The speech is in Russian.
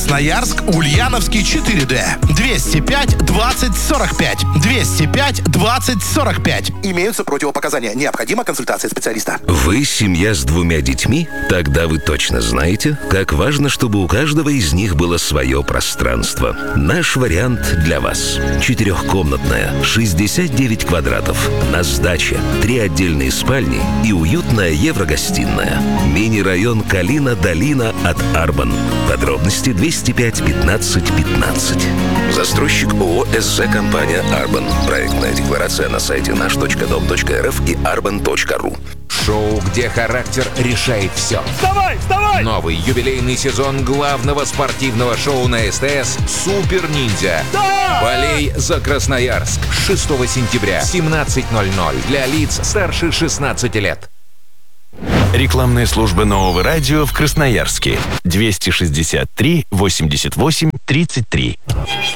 Красноярск, Ульяновский, 4D. 205 20 45. 205 20 45. Имеются противопоказания. Необходима консультация специалиста. Вы семья с 2 детьми? Тогда вы точно знаете, как важно, чтобы у каждого из них было свое пространство. Наш вариант для вас. 4-комнатная, 69 квадратов. На сдаче. 3 отдельные спальни и уютная еврогостиная. Мини-район Калина-Долина от Арбан. Подробности 205 15 15. Застройщик ООО СЗ-компания Арбан. Проектная декларация на сайте наш.дом.рф и arban.ru. Шоу, где характер решает все. Вставай, вставай! Новый юбилейный сезон главного спортивного шоу на СТС «Супер Ниндзя». Да! Болей за Красноярск. 6 сентября, 17:00. Для лиц старше 16 лет. Рекламная служба Нового радио в Красноярске. 263 88 33.